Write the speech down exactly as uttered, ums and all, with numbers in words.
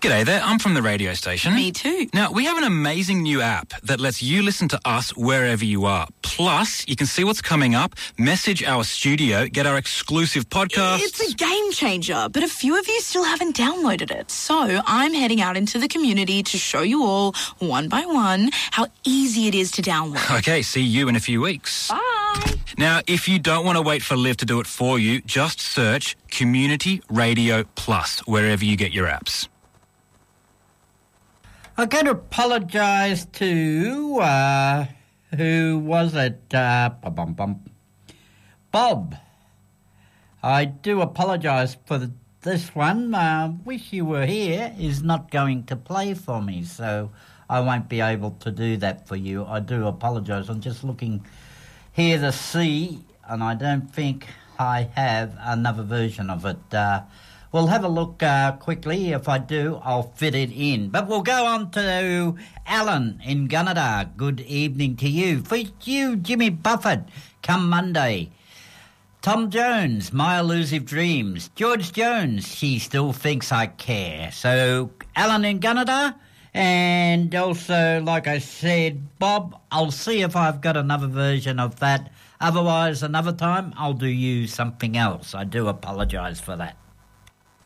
G'day there, I'm from the radio station. Me too. Now, we have an amazing new app that lets you listen to us wherever you are. Plus, you can see what's coming up, message our studio, get our exclusive podcasts. It's a game changer, but a few of you still haven't downloaded it. So I'm heading out into the community to show you all, one by one, how easy it is to download. Okay, see you in a few weeks. Bye. Now, if you don't want to wait for Liv to do it for you, just search Community Radio Plus wherever you get your apps. I'm going to apologise to, uh, who was it? Uh, bum, bum. Bob. I do apologise for the, this one. Uh, Wish You Were Here is not going to play for me, so I won't be able to do that for you. I do apologise. I'm just looking here to see, and I don't think I have another version of it. Uh, We'll have a look uh, quickly. If I do, I'll fit it in. But we'll go on to Alan in Gunnedah. Good evening to you. For you, Jimmy Buffett, come Monday. Tom Jones, My Elusive Dreams. George Jones, She Still Thinks I Care. So, Alan in Gunnedah. And also, like I said, Bob, I'll see if I've got another version of that. Otherwise, another time, I'll do you something else. I do apologise for that.